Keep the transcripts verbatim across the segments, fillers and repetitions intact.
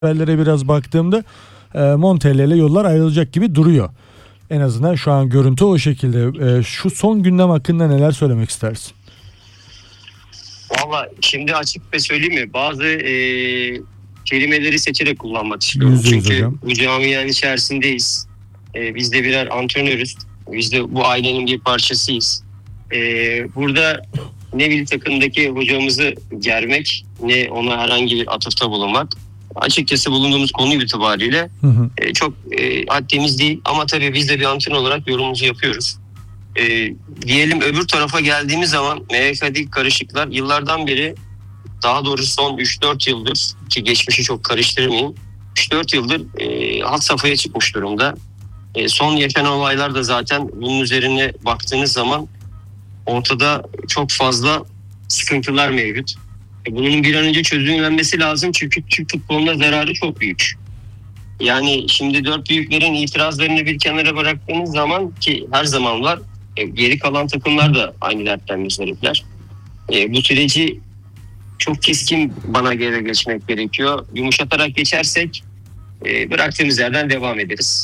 haberlere biraz baktığımda e, Montella ile yollar ayrılacak gibi duruyor. En azından şu an görüntü o şekilde. E, şu son gündem hakkında neler söylemek istersin? Valla şimdi açık ve söyleyeyim mi? Bazı e, kelimeleri seçerek kullanmak istiyorum. Yüzde yüz Çünkü hocam. bu camianın içerisindeyiz. E, biz de birer antrenörüz. Biz de bu ailenin bir parçasıyız. E, burada ne milli takımdaki hocamızı germek ne ona herhangi bir atıfta bulunmak. Açıkçası bulunduğumuz konu itibariyle Hı hı. e, çok e, haddimiz değil. Ama tabii biz de bir antrenör olarak yorumumuzu yapıyoruz. E, diyelim öbür tarafa geldiğimiz zaman M H K'deki karışıklar yıllardan beri, daha doğrusu son üç dört yıldır, ki geçmişi çok karıştırmayayım, üç dört yıldır e, hat safhaya çıkmış durumda. E, son yaşanan olaylar da zaten bunun üzerine baktığınız zaman ortada çok fazla sıkıntılar mevcut. E, bunun bir an önce çözümlenmesi lazım çünkü Türk futboluna zararı çok büyük. Yani şimdi dört büyüklerin itirazlarını bir kenara bıraktığınız zaman, ki her zaman var, e, geri kalan takımlar da aynı dertten müzdaripler. E, bu süreci çok keskin bana göre geçmek gerekiyor. Yumuşatarak geçersek e, bıraktığımız yerden devam ederiz.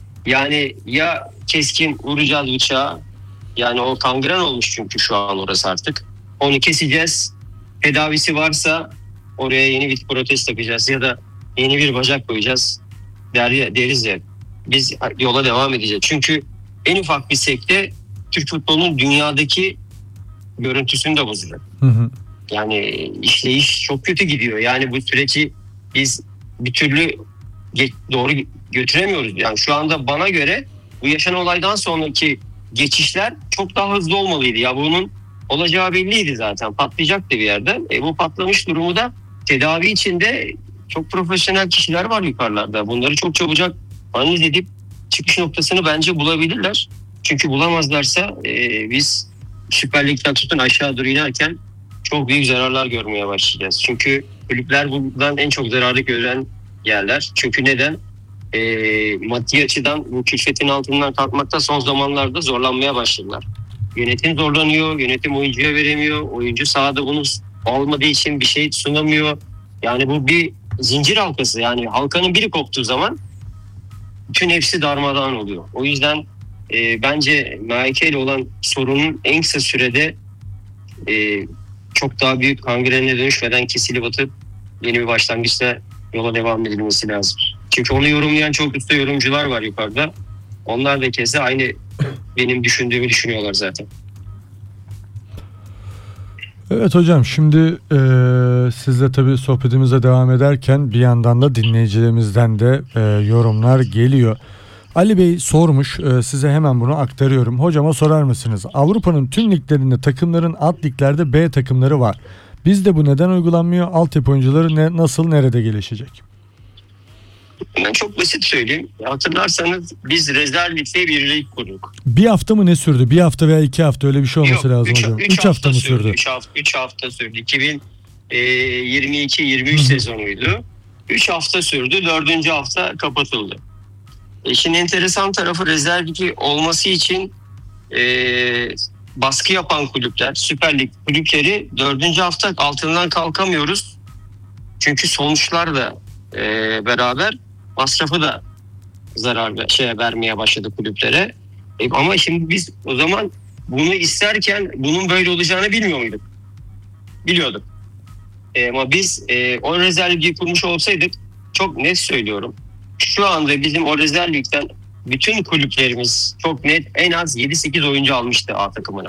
Yani ya keskin vuracağız bıçağı, yani o kangren olmuş çünkü şu an orası artık. Onu keseceğiz. Tedavisi varsa oraya yeni bir protez takacağız ya da yeni bir bacak koyacağız der, deriz ya. Biz yola devam edeceğiz. Çünkü en ufak bir sekte Türk futbolunun dünyadaki görüntüsünü de bozacak. Hı hı. Yani işleyiş çok kötü gidiyor. Yani bu süreci biz bir türlü ge- doğru götüremiyoruz. Yani şu anda bana göre bu yaşanan olaydan sonraki geçişler çok daha hızlı olmalıydı. Ya bunun olacağı belliydi zaten. Patlayacaktı bir yerden. E, bu patlamış durumu da tedavi içinde çok profesyonel kişiler var yukarılarda. Bunları çok çabucak analiz edip çıkış noktasını bence bulabilirler. Çünkü bulamazlarsa e, biz Süper Lig'den tutun aşağı doğru inerken çok büyük zararlar görmeye başlayacağız. Çünkü kulüpler bundan en çok zararı gören yerler. Çünkü neden? E, maddi açıdan bu külfetin altından kalkmakta son zamanlarda zorlanmaya başladılar. Yönetim zorlanıyor, yönetim oyuncuya veremiyor, oyuncu sahada bunu olmadığı için bir şey sunamıyor. Yani bu bir zincir halkası. Yani halkanın biri koptuğu zaman bütün hepsi darmadağın oluyor. O yüzden e, bence M H K ile olan sorunun en kısa sürede e, çok daha büyük kangrenine dönüşmeden kesilip atıp yeni bir başlangıçta yola devam edilmesi lazım. Çünkü onu yorumlayan çok usta yorumcular var yukarıda. Onlar da keza aynı benim düşündüğümü düşünüyorlar zaten. Evet hocam, şimdi e, sizle tabii sohbetimize devam ederken bir yandan da dinleyicilerimizden de e, yorumlar geliyor. Ali Bey sormuş, e, size hemen bunu aktarıyorum. Hocama sorar mısınız? Avrupa'nın tüm liglerinde takımların alt liglerde B takımları var. Bizde bu neden uygulanmıyor? Altyapı oyuncuları ne, nasıl, nerede gelişecek? Ben çok basit söyleyeyim. Hatırlarsanız biz rezerv ligde bir lig kurduk. Bir hafta mı ne sürdü? Bir hafta veya iki hafta, öyle bir şey olması Yok, lazım üç, hocam. üç, Üç hafta mı sürdü? Üç hafta, üç hafta sürdü. iki bin yirmi iki yirmi üç sezonuydu. Üç hafta sürdü. Dördüncü hafta kapatıldı. İşin enteresan tarafı, rezerv ligi olması için e, baskı yapan kulüpler, Süper Lig kulüpleri dördüncü hafta altından kalkamıyoruz. Çünkü sonuçlarla e, beraber masrafı da zarar şeye vermeye başladı kulüplere. E, ama şimdi biz o zaman bunu isterken bunun böyle olacağını bilmiyor muyduk? Biliyorduk. E, ama biz e, o rezerv ligi kurmuş olsaydık, çok net söylüyorum, şu anda bizim o rezerv ligden bütün kulüplerimiz çok net en az yedi sekiz oyuncu almıştı A takımına.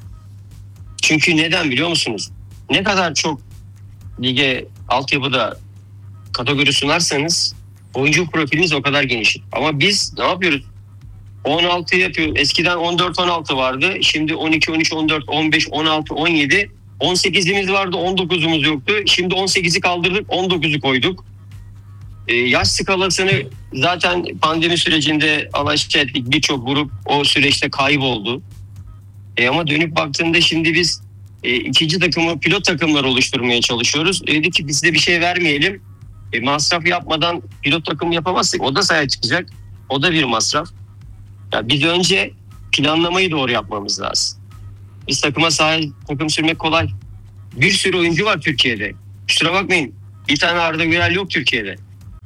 Çünkü neden biliyor musunuz? Ne kadar çok lige altyapıda kategori sunarsanız oyuncu profiliniz o kadar geniş. Ama biz ne yapıyoruz? on altı yapıyor. Eskiden on dört on altı vardı. Şimdi on iki on üç on dört on beş on altı on yedi. on sekizimiz vardı, on dokuzumuz yoktu. Şimdi on sekizi kaldırdık, on dokuzu koyduk. Ee, yaş skalasını zaten pandemi sürecinde alaşağı ettik. Birçok grup o süreçte kayboldu. Ee, ama dönüp baktığında şimdi biz e, ikinci takımı pilot takımlar oluşturmaya çalışıyoruz. E, dedik ki biz de bir şey vermeyelim. E, masraf yapmadan pilot takım yapamazsak o da sahaya çıkacak. O da bir masraf. Ya biz önce planlamayı doğru yapmamız lazım. Biz takıma sahaya takım sürmek kolay. Bir sürü oyuncu var Türkiye'de. Kusura bakmayın. Bir tane Arda Güler yok Türkiye'de.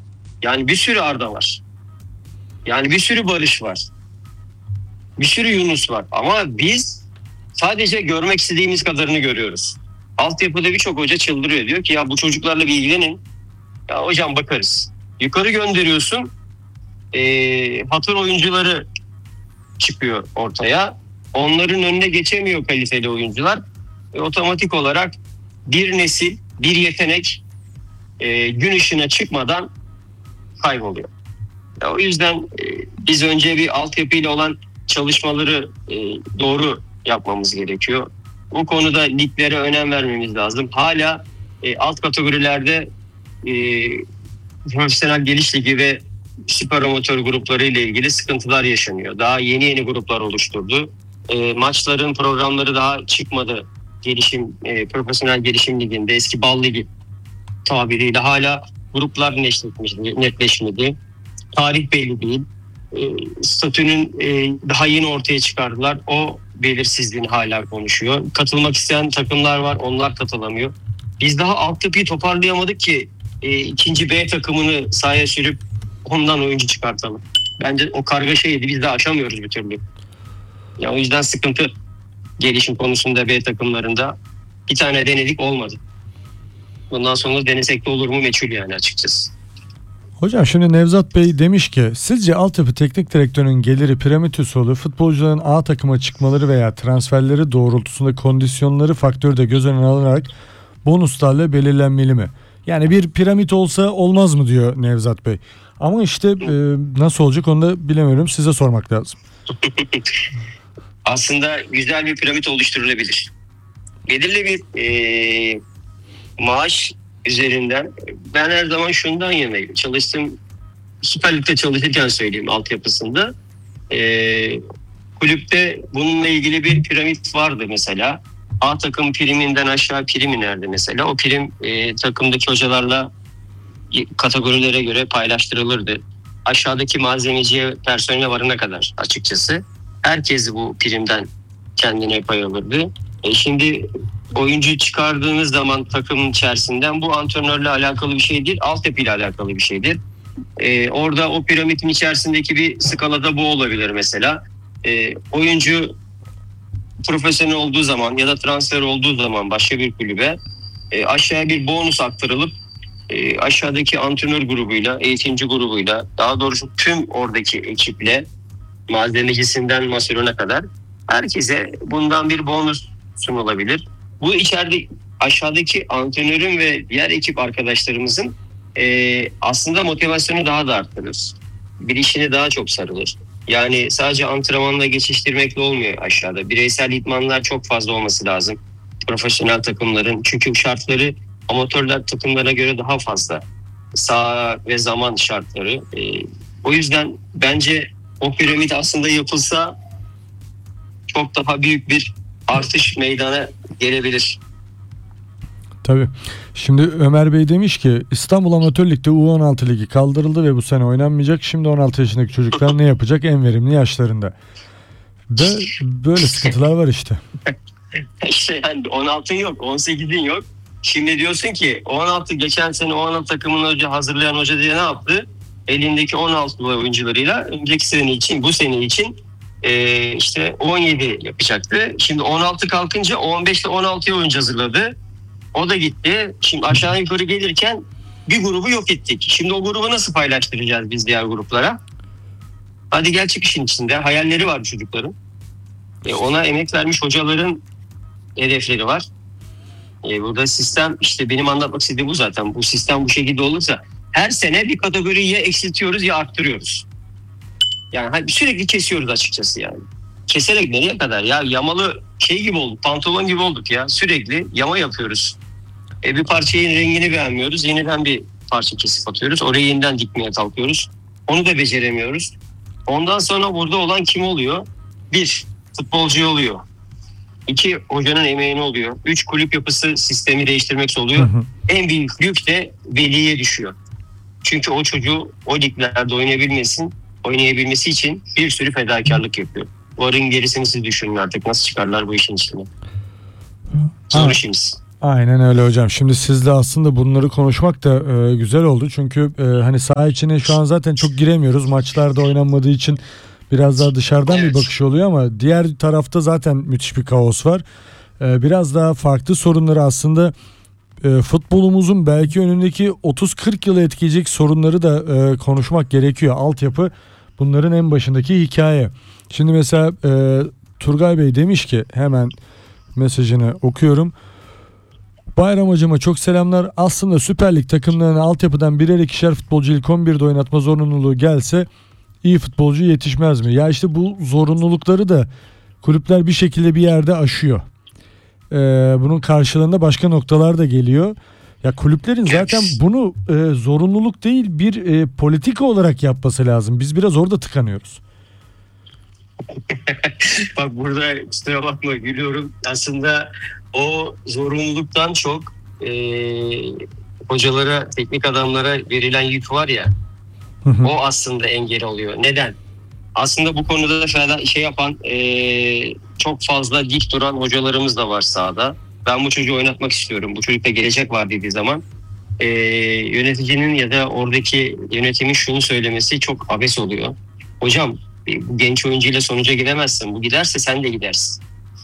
Yani bir sürü Arda var. Yani bir sürü Barış var. Bir sürü Yunus var. Ama biz sadece görmek istediğimiz kadarını görüyoruz. Altyapıda birçok hoca çıldırıyor. Diyor ki ya bu çocuklarla bir ilgilenin. Ya hocam bakarız. Yukarı gönderiyorsun. E, hatır oyuncuları çıkıyor ortaya. Onların önüne geçemiyor kaliteli oyuncular. E, otomatik olarak bir nesil, bir yetenek e, gün ışığına çıkmadan kayboluyor. Ya, o yüzden e, biz önce bir altyapıyla olan çalışmaları e, doğru yapmamız gerekiyor. Bu konuda liglere önem vermemiz lazım. Hala e, alt kategorilerde e, profesyonel geliş ligi ve süper amatör grupları ile ilgili sıkıntılar yaşanıyor. Daha yeni yeni gruplar oluşturdu. E, maçların programları daha çıkmadı. Gelişim e, profesyonel gelişim liginde eski bal ligi tabiriyle hala gruplar netleşmedi. netleşmedi. Tarih belli değil. E, statünün e, daha yeni ortaya çıkardılar. O belirsizliğini hala konuşuyor. Katılmak isteyen takımlar var. Onlar katılamıyor. Biz daha altyapıyı toparlayamadık ki e, ikinci B takımını sahaya sürüp ondan oyuncu çıkartalım. Bence o kargaşaydı. Biz de aşamıyoruz bir türlü. Ya o yüzden sıkıntı gelişim konusunda B takımlarında. Bir tane denedik, olmadı. Bundan sonra denesek de olur mu meçhul yani açıkçası. Hocam şimdi Nevzat Bey demiş ki sizce altyapı teknik direktörünün geliri piramit usulü futbolcuların A takıma çıkmaları veya transferleri doğrultusunda kondisyonları faktörü de göz önüne alınarak bonuslarla belirlenmeli mi? Yani bir piramit olsa olmaz mı diyor Nevzat Bey. Ama işte e, nasıl olacak onu da bilemiyorum, size sormak lazım. Aslında güzel bir piramit oluşturulabilir. Belirli bir e, maaş üzerinden, ben her zaman şundan yanayım. Çalıştığım Süper Lig'de çalışırken söyleyeyim, altyapısında. E, kulüpte bununla ilgili bir piramit vardı mesela. A takım priminden aşağı prim inerdi mesela. O prim e, takımdaki hocalarla kategorilere göre paylaştırılırdı. Aşağıdaki malzemeciye, personele varana kadar açıkçası. Herkes bu primden kendine pay alırdı. E şimdi oyuncu çıkardığınız zaman takımın içerisinden bu antrenörle alakalı bir şey değil, altyapıyla alakalı bir şeydir. E, orada o piramidin içerisindeki bir skalada bu olabilir mesela. E, oyuncu profesyonel olduğu zaman ya da transfer olduğu zaman başka bir kulübe e, aşağıya bir bonus aktarılıp e, aşağıdaki antrenör grubuyla, eğitimci grubuyla, daha doğrusu tüm oradaki ekiple, malzemecisinden masörüne kadar herkese bundan bir bonus sunulabilir. Bu içeride aşağıdaki antrenörün ve diğer ekip arkadaşlarımızın e, aslında motivasyonu daha da arttırır. Bilişine daha çok sarılır. Yani sadece antrenmanla geçiştirmekle olmuyor aşağıda. Bireysel idmanlar çok fazla olması lazım profesyonel takımların. Çünkü şartları amatörler takımlara göre daha fazla. Saha ve zaman şartları. E, o yüzden bence o piramit aslında yapılsa çok daha büyük bir artış meydana gelebilir. Tabii. Şimdi Ömer Bey demiş ki İstanbul Amatör Lig'de U on altı ligi kaldırıldı ve bu sene oynanmayacak. Şimdi on altı yaşındaki çocuklar ne yapacak en verimli yaşlarında? Ve böyle sıkıntılar var işte. İşte yani on altın yok, on sekizin yok. Şimdi diyorsun ki on altı, geçen sene on altı takımını hoca hazırlayan hoca diye ne yaptı? Elindeki on altı oyuncularıyla önceki sene için, bu sene için e, işte on yedi yapacaktı. Şimdi on altı kalkınca on beş ile on altıya oyuncu hazırladı. O da gitti. Şimdi aşağı yukarı gelirken bir grubu yok ettik. Şimdi o grubu nasıl paylaştıracağız biz diğer gruplara? Hadi gel çık işin içinde. Hayalleri var çocukların. E, ona emek vermiş hocaların hedefleri var. E, burada sistem, işte benim anlatmak istediğim bu zaten. Bu sistem bu şekilde olursa her sene bir kategoriyi ya eksiltiyoruz ya arttırıyoruz. Yani sürekli kesiyoruz açıkçası yani. Keserek nereye kadar ya? Yamalı şey gibi olduk, pantolon gibi olduk ya. Sürekli yama yapıyoruz. E, bir parçanın rengini beğenmiyoruz. Yeniden bir parça kesip atıyoruz. Orayı yeniden dikmeye kalkıyoruz. Onu da beceremiyoruz. Ondan sonra burada olan kim oluyor? Bir, futbolcu oluyor. İki, hocanın emeğini oluyor. Üç, kulüp yapısı sistemi değiştirmek oluyor. Hı hı. En büyük yük de veliye düşüyor. Çünkü o çocuğu o liglerde oynayabilmesin, oynayabilmesi için bir sürü fedakarlık yapıyor. Varın gerisini siz düşünün artık. Nasıl çıkarlar bu işin içine? Zor işimiz. Aynen öyle hocam. Şimdi sizle aslında bunları konuşmak da e, güzel oldu. Çünkü e, hani saha içine şu an zaten çok giremiyoruz. Maçlarda oynanmadığı için biraz daha dışarıdan Evet. bir bakış oluyor ama diğer tarafta zaten müthiş bir kaos var. E, biraz daha farklı sorunları aslında e, futbolumuzun belki önündeki otuz kırk yılı etkileyecek sorunları da e, konuşmak gerekiyor. Altyapı bunların en başındaki hikaye. Şimdi mesela e, Turgay Bey demiş ki, hemen mesajını okuyorum. Bayram hocama çok selamlar. Aslında Süper Lig takımlarına altyapıdan birer ikişer futbolcu ilk on birde oynatma zorunluluğu gelse iyi futbolcu yetişmez mi? Ya işte bu zorunlulukları da kulüpler bir şekilde bir yerde aşıyor. Ee, bunun karşılığında başka noktalar da geliyor. Ya kulüplerin zaten bunu e, zorunluluk değil bir e, politika olarak yapması lazım. Biz biraz orada tıkanıyoruz. Bak burada kusura bakma gülüyorum. Aslında o zorunluluktan çok e, hocalara, teknik adamlara verilen yük var ya, Hı hı. o aslında engel oluyor. Neden? Aslında bu konuda da falan şey yapan e, çok fazla dik duran hocalarımız da var sahada. Ben bu çocuğu oynatmak istiyorum. Bu çocukta gelecek var dediği zaman e, yöneticinin ya da oradaki yönetimin şunu söylemesi çok abes oluyor. Hocam e, bu genç oyuncuyla sonuca gidemezsin. Bu giderse sen de gidersin.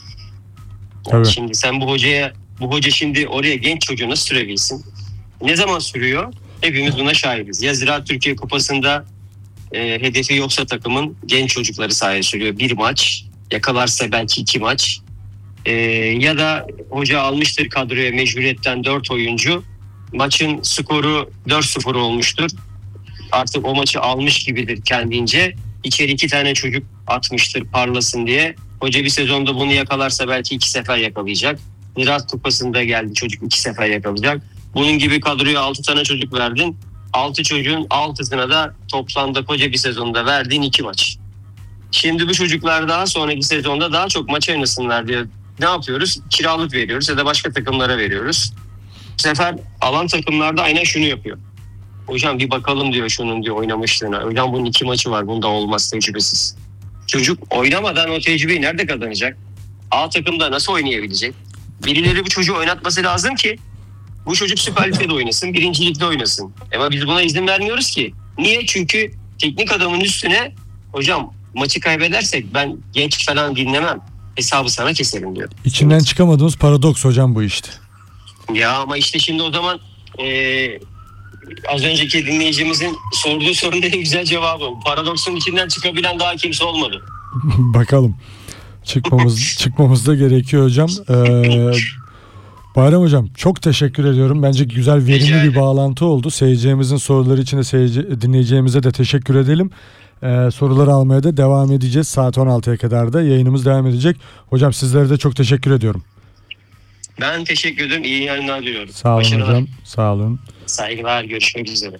Yani Tabii. şimdi sen bu hocaya, bu hoca şimdi oraya genç çocuğu nasıl sürebilsin? Ne zaman sürüyor? Hepimiz buna şahidiz. Ya Ziraat Türkiye Kupası'nda e, hedefi yoksa takımın genç çocukları sahaya sürüyor. Bir maç, yakalarsa belki iki maç. E, ya da hoca almıştır kadroya mecburiyetten dört oyuncu. Maçın skoru dört sıfır olmuştur. Artık o maçı almış gibidir kendince. İçeri iki tane çocuk atmıştır parlasın diye. Hoca bir sezonda bunu yakalarsa belki iki sefer yakalayacak. Ziraat Kupası'nda geldi çocuk iki sefer yakalayacak. Bunun gibi kadroya altı tane çocuk verdin. altı çocuğun altısına da toplamda koca bir sezonda verdiğin iki maç. Şimdi bu çocuklar daha sonraki sezonda daha çok maç oynasınlar diye ne yapıyoruz? Kiralık veriyoruz ya da başka takımlara veriyoruz. Bu sefer alan takımlarda aynen şunu yapıyor. Hocam bir bakalım diyor şunun diyor oynamışlığına. Hocam bunun iki maçı var, bunda olmaz tecrübesiz. Çocuk oynamadan o tecrübeyi nerede kazanacak? A takımda nasıl oynayabilecek? Birileri bu çocuğu oynatması lazım ki bu çocuk Süper Lig'de de oynasın, Birinci Lig'de oynasın. Ama biz buna izin vermiyoruz ki. Niye? Çünkü teknik adamın üstüne hocam maçı kaybedersek ben genç falan dinlemem. Hesabı sana keserim diyor. İçinden çıkamadığımız paradoks hocam bu işte. Ya ama işte şimdi o zaman ee, az önceki dinleyicimizin sorduğu sorunun en güzel cevabı. Paradoksun içinden çıkabilen daha kimse olmadı. Bakalım. Çıkmamız çıkmamız da gerekiyor hocam. Ee, Bayram hocam çok teşekkür ediyorum. Bence güzel, verimli bir bağlantı oldu. Seyircilerimizin soruları için de seyirci, dinleyeceğimize de teşekkür edelim. Ee, soruları almaya da devam edeceğiz. Saat on altıya kadar da yayınımız devam edecek. Hocam sizlere de çok teşekkür ediyorum. Ben teşekkür ederim. İyi yayınlar diliyorum. Sağ olun Başarılar. hocam. Sağ olun. Saygılar. Görüşmek üzere.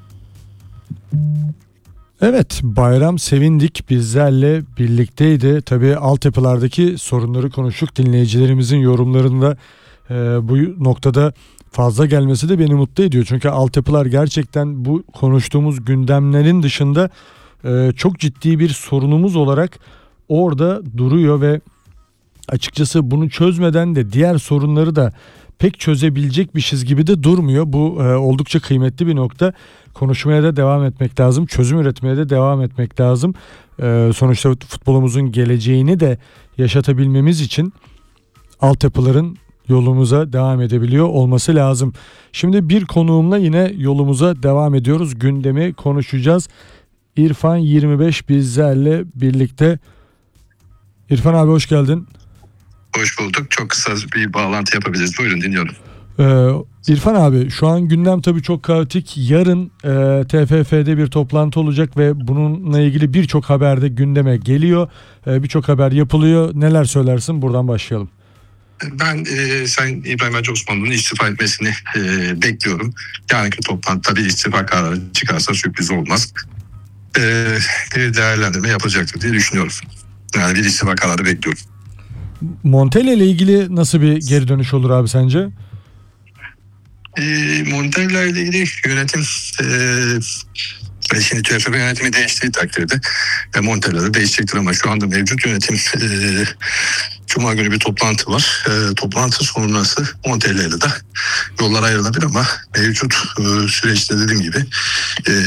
Evet, Bayram Sevindik bizlerle birlikteydi. Tabii altyapılardaki sorunları konuştuk. Dinleyicilerimizin yorumlarında e, bu noktada fazla gelmesi de beni mutlu ediyor. Çünkü altyapılar gerçekten bu konuştuğumuz gündemlerin dışında e, çok ciddi bir sorunumuz olarak orada duruyor ve açıkçası bunu çözmeden de diğer sorunları da pek çözebilecekmişiz gibi de durmuyor. Bu e, oldukça kıymetli bir nokta. Konuşmaya da devam etmek lazım. Çözüm üretmeye de devam etmek lazım. E, sonuçta futbolumuzun geleceğini de yaşatabilmemiz için altyapıların yolumuza devam edebiliyor olması lazım. Şimdi bir konuğumla yine yolumuza devam ediyoruz. Gündemi konuşacağız. İrfan yirmi beş bizlerle birlikte. İrfan abi hoş geldin. Hoş bulduk. Çok kısa bir bağlantı yapabiliriz. Buyurun dinliyorum. Ee, İrfan abi şu an gündem tabii çok kaotik. Yarın e, T F F'de bir toplantı olacak ve bununla ilgili birçok haber de gündeme geliyor. E, birçok haber yapılıyor. Neler söylersin? Buradan başlayalım. Ben e, Sayın İbrahim Hacı Osmanlı'nın istifa etmesini e, bekliyorum. Yarınki toplantıda bir istifa kararı çıkarsa sürpriz olmaz. E, bir değerlendirme yapacaktır diye düşünüyorum. Yani bir istifa kararı bekliyorum. Montella ile ilgili nasıl bir geri dönüş olur abi sence? E, Montella ile ilgili yönetim e, E, şimdi TFF yönetimi değiştiği takdirde e, Montella da değişecektir ama şu anda mevcut yönetim e, Cuma günü bir toplantı var. E, toplantı sonrası Montella ile de yollar ayrılabilir ama mevcut e, süreçte dediğim gibi e,